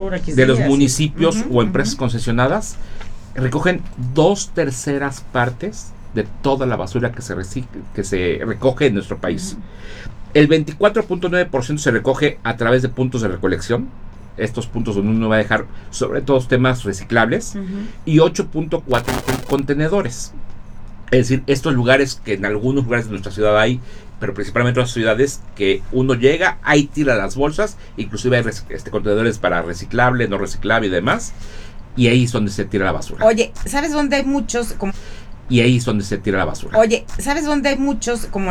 de los municipios o empresas concesionadas recogen 2/3 partes de toda la basura que se recoge en nuestro país. El 24.9% se recoge a través de puntos de recolección, estos puntos donde uno va a dejar sobre todo temas reciclables, y 8.4% en contenedores. Es decir, estos lugares que en algunos lugares de nuestra ciudad hay, pero principalmente en las ciudades, que uno llega, ahí tira las bolsas, inclusive hay contenedores para reciclable, no reciclable y demás, y ahí es donde se tira la basura. Oye, ¿sabes dónde hay muchos? Y ahí es donde se tira la basura. Oye, ¿sabes dónde hay muchos como